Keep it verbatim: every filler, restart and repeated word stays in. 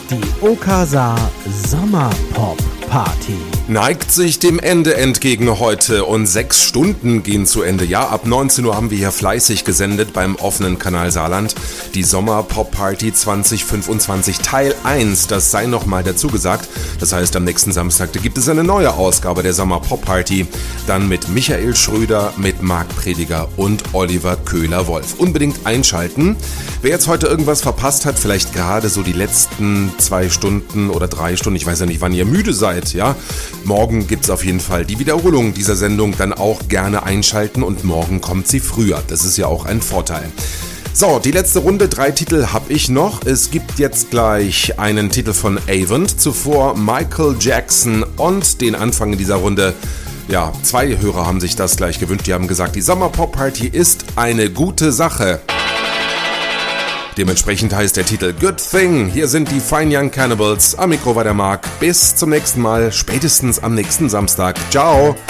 Die Okasa Sommerpop Party neigt sich dem Ende entgegen heute und sechs Stunden gehen zu Ende. Ja, ab neunzehn Uhr haben wir hier fleißig gesendet beim offenen Kanal Saarland. Die Sommerpop-Party zwanzig fünfundzwanzig Teil eins, das sei nochmal dazu gesagt. Das heißt, am nächsten Samstag da gibt es eine neue Ausgabe der Sommerpop-Party. Dann mit Michael Schröder, mit Marc Prediger und Oliver Köhler-Wolf. Unbedingt einschalten. Wer jetzt heute irgendwas verpasst hat, vielleicht gerade so die letzten zwei Stunden oder drei Stunden, ich weiß ja nicht, wann ihr müde seid, ja. Morgen gibt's auf jeden Fall die Wiederholung dieser Sendung, dann auch gerne einschalten und morgen kommt sie früher. Das ist ja auch ein Vorteil. So, die letzte Runde, drei Titel habe ich noch. Es gibt jetzt gleich einen Titel von Avent, zuvor Michael Jackson und den Anfang in dieser Runde. Ja, zwei Hörer haben sich das gleich gewünscht. Die haben gesagt, die Sommerpop-Party ist eine gute Sache. Dementsprechend heißt der Titel Good Thing. Hier sind die Fine Young Cannibals. Am Mikro war der Marc. Bis zum nächsten Mal, spätestens am nächsten Samstag. Ciao!